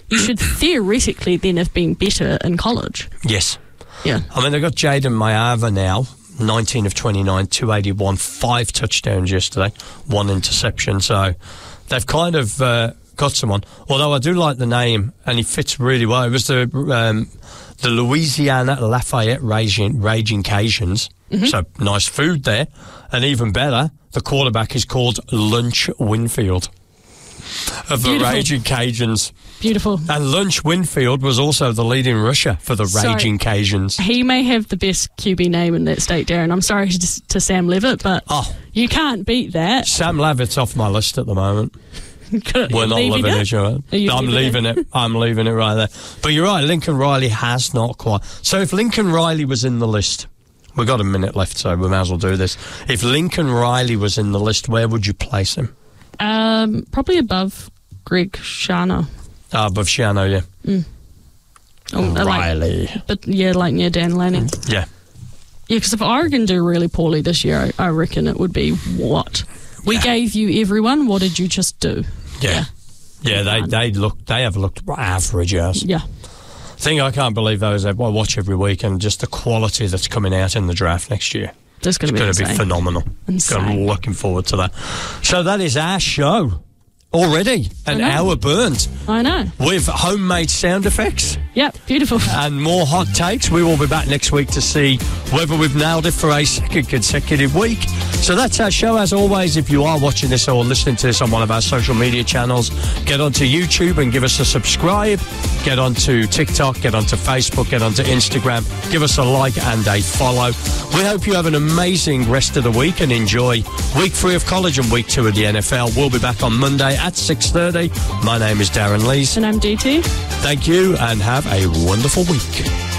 you should theoretically then have been better in college. Yes. Yeah. I mean, they've got Jaden Mayava now, 19 of 29, 281, 5 touchdowns yesterday, 1 interception. So they've kind of got someone. Although I do like the name, and he fits really well. It was the Louisiana Lafayette Raging Cajuns. Mm-hmm. So nice food there. And even better, the quarterback is called Lunch Winfield of the Raging Cajuns. Beautiful. And Lunch Winfield was also the leading rusher for the Raging Cajuns. He may have the best QB name in that state, Darren. I'm sorry to Sam Levitt, but you can't beat that. Sam Levitt's off my list at the moment. We're not living it. I'm leaving it. I'm leaving it right there. But you're right, Lincoln Riley has not quite. So if Lincoln Riley was in the list, we've got a minute left, so we may as well do this. If Lincoln Riley was in the list, where would you place him? Probably above Greg Schiano. Above Schiano, yeah. Mm. Riley. But like near Dan Lanning. Yeah. Yeah, because if Oregon do really poorly this year, I reckon it would be what? We gave you everyone. What did you just do? Yeah. They have looked average as. Yeah. Thing I can't believe though is I watch every week and just the quality that's coming out in the draft next year. It's going to be phenomenal. Insane. I'm looking forward to that. So that is our show already. An hour burnt. I know. With homemade sound effects. Yep, beautiful. And more hot takes. We will be back next week to see whether we've nailed it for a second consecutive week. So that's our show. As always, if you are watching this or listening to this on one of our social media channels, get onto YouTube and give us a subscribe. Get onto TikTok, get onto Facebook, get onto Instagram. Give us a like and a follow. We hope you have an amazing rest of the week and enjoy week 3 of college and week 2 of the NFL. We'll be back on Monday at 6:30. My name is Darren Lees. And I'm DT. Thank you and have a wonderful week.